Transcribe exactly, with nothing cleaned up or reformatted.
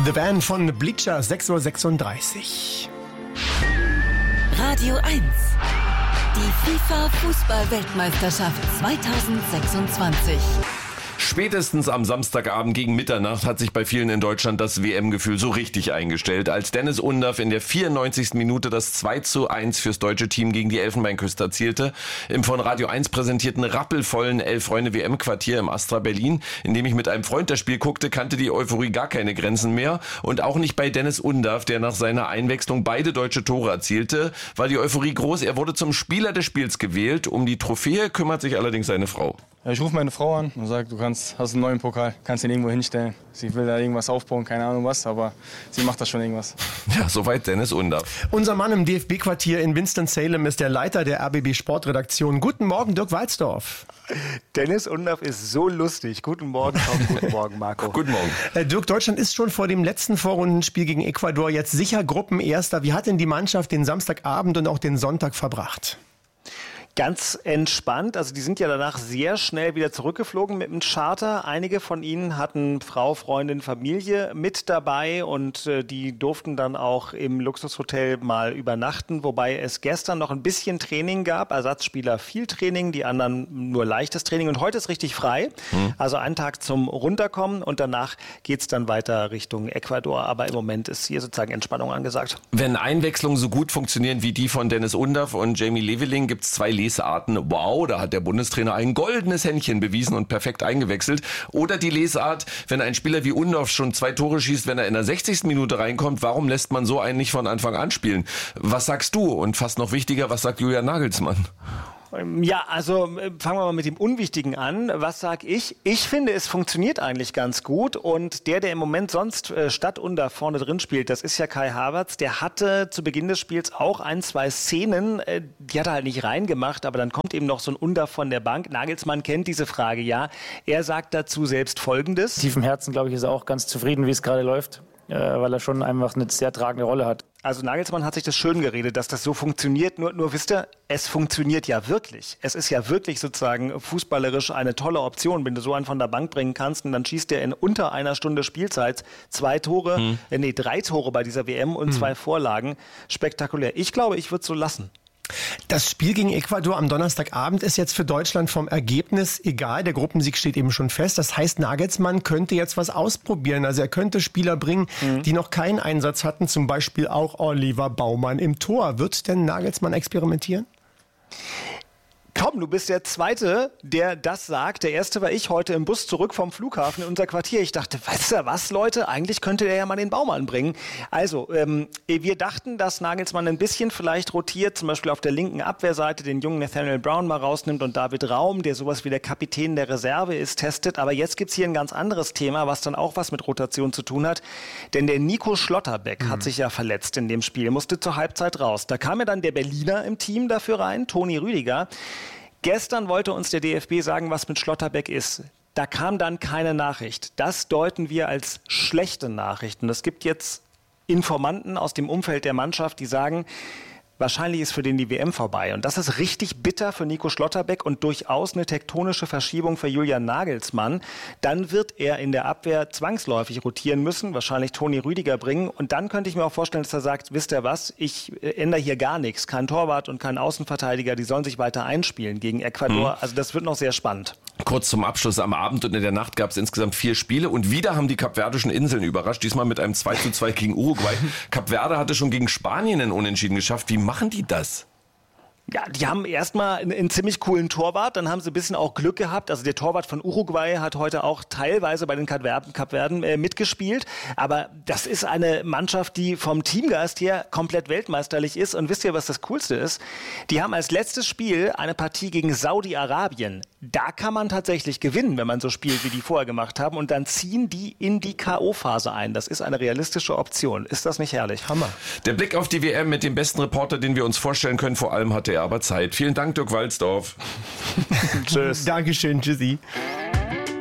The Van von Bleacher, sechs Uhr sechsunddreißig. Radio eins. Die FIFA-Fußball-Weltmeisterschaft zweitausendsechsundzwanzig. Spätestens am Samstagabend gegen Mitternacht hat sich bei vielen in Deutschland das W M-Gefühl so richtig eingestellt, als Dennis Undaff in der vierundneunzigsten Minute das zwei zu eins fürs deutsche Team gegen die Elfenbeinküste erzielte. Im von Radio eins präsentierten rappelvollen Elf-Freunde-W M-Quartier im Astra Berlin, in dem ich mit einem Freund das Spiel guckte, kannte die Euphorie gar keine Grenzen mehr. Und auch nicht bei Dennis Undaff, der nach seiner Einwechslung beide deutsche Tore erzielte, war die Euphorie groß. Er wurde zum Spieler des Spiels gewählt. Um die Trophäe kümmert sich allerdings seine Frau. Ich rufe meine Frau an und sage, du kannst, hast einen neuen Pokal, kannst ihn irgendwo hinstellen. Sie will da irgendwas aufbauen, keine Ahnung was, aber sie macht da schon irgendwas. Ja, soweit Dennis Undaff. Unser Mann im D F B-Quartier in Winston-Salem ist der Leiter der R B B-Sportredaktion. Guten Morgen, Dirk Walzdorf. Dennis Undaff ist so lustig. Guten Morgen, Tom. Guten Morgen, Marco. Guten Morgen. Äh, Dirk, Deutschland ist schon vor dem letzten Vorrundenspiel gegen Ecuador jetzt sicher Gruppenerster. Wie hat denn die Mannschaft den Samstagabend und auch den Sonntag verbracht? Ganz entspannt. Also die sind ja danach sehr schnell wieder zurückgeflogen mit dem Charter. Einige von ihnen hatten Frau, Freundin, Familie mit dabei und äh, die durften dann auch im Luxushotel mal übernachten, wobei es gestern noch ein bisschen Training gab. Ersatzspieler viel Training, die anderen nur leichtes Training und heute ist richtig frei. Hm. Also ein Tag zum Runterkommen und danach geht's dann weiter Richtung Ecuador. Aber im Moment ist hier sozusagen Entspannung angesagt. Wenn Einwechslungen so gut funktionieren wie die von Dennis Undaff und Jamie Leveling, gibt's zwei Lesarten. Wow, da hat der Bundestrainer ein goldenes Händchen bewiesen und perfekt eingewechselt. Oder die Lesart, wenn ein Spieler wie Undaff schon zwei Tore schießt, wenn er in der sechzigsten Minute reinkommt, warum lässt man so einen nicht von Anfang an spielen? Was sagst du? Und fast noch wichtiger, was sagt Julian Nagelsmann? Ja, also fangen wir mal mit dem Unwichtigen an. Was sag ich? Ich finde, es funktioniert eigentlich ganz gut und der, der im Moment sonst äh, statt Undaff vorne drin spielt, das ist ja Kai Havertz, der hatte zu Beginn des Spiels auch ein, zwei Szenen, äh, die hat er halt nicht reingemacht, aber dann kommt eben noch so ein Undaff von der Bank. Nagelsmann kennt diese Frage, ja. Er sagt dazu selbst Folgendes. Tief im Herzen, glaube ich, ist er auch ganz zufrieden, wie es gerade läuft, äh, weil er schon einfach eine sehr tragende Rolle hat. Also Nagelsmann hat sich das schön geredet, dass das so funktioniert. Nur, nur wisst ihr, es funktioniert ja wirklich. Es ist ja wirklich sozusagen fußballerisch eine tolle Option, wenn du so einen von der Bank bringen kannst und dann schießt er in unter einer Stunde Spielzeit zwei Tore, hm. äh, nee, drei Tore bei dieser W M und hm. zwei Vorlagen. Spektakulär. Ich glaube, ich würde es so lassen. Das Spiel gegen Ecuador am Donnerstagabend ist jetzt für Deutschland vom Ergebnis egal. Der Gruppensieg steht eben schon fest. Das heißt, Nagelsmann könnte jetzt was ausprobieren. Also er könnte Spieler bringen, mhm. die noch keinen Einsatz hatten. Zum Beispiel auch Oliver Baumann im Tor. Wird denn Nagelsmann experimentieren? Komm, du bist der Zweite, der das sagt. Der Erste war ich heute im Bus zurück vom Flughafen in unser Quartier. Ich dachte, weißt du was, Leute, eigentlich könnte der ja mal den Baumann bringen. Also, ähm, wir dachten, dass Nagelsmann ein bisschen vielleicht rotiert, zum Beispiel auf der linken Abwehrseite den jungen Nathaniel Brown mal rausnimmt und David Raum, der sowas wie der Kapitän der Reserve ist, testet. Aber jetzt gibt's hier ein ganz anderes Thema, was dann auch was mit Rotation zu tun hat. Denn der Nico Schlotterbeck mhm. hat sich ja verletzt in dem Spiel, musste zur Halbzeit raus. Da kam ja dann der Berliner im Team dafür rein, Toni Rüdiger. Gestern wollte uns der D F B sagen, was mit Schlotterbeck ist. Da kam dann keine Nachricht. Das deuten wir als schlechte Nachrichten. Es gibt jetzt Informanten aus dem Umfeld der Mannschaft, die sagen, wahrscheinlich ist für den die W M vorbei. Und das ist richtig bitter für Nico Schlotterbeck und durchaus eine tektonische Verschiebung für Julian Nagelsmann. Dann wird er in der Abwehr zwangsläufig rotieren müssen, wahrscheinlich Toni Rüdiger bringen. Und dann könnte ich mir auch vorstellen, dass er sagt, wisst ihr was, ich ändere hier gar nichts. Kein Torwart und kein Außenverteidiger, die sollen sich weiter einspielen gegen Ecuador. Mhm. Also das wird noch sehr spannend. Kurz zum Abschluss, am Abend und in der Nacht gab es insgesamt vier Spiele und wieder haben die Kapverdischen Inseln überrascht, diesmal mit einem zwei zu zwei gegen Uruguay. Kapverde hatte schon gegen Spanien einen Unentschieden geschafft. Wie machen die das? Ja, die haben erstmal einen, einen ziemlich coolen Torwart, dann haben sie ein bisschen auch Glück gehabt. Also der Torwart von Uruguay hat heute auch teilweise bei den Kapverden, Kapverden äh, mitgespielt. Aber das ist eine Mannschaft, die vom Teamgeist her komplett weltmeisterlich ist. Und wisst ihr, was das Coolste ist? Die haben als letztes Spiel eine Partie gegen Saudi-Arabien. Da kann man tatsächlich gewinnen, wenn man so spielt, wie die vorher gemacht haben. Und dann ziehen die in die K O-Phase ein. Das ist eine realistische Option. Ist das nicht herrlich? Hammer. Der Blick auf die W M mit dem besten Reporter, den wir uns vorstellen können. Vor allem hatte er aber Zeit. Vielen Dank, Dirk Walzdorf. Tschüss. Dankeschön, tschüssi.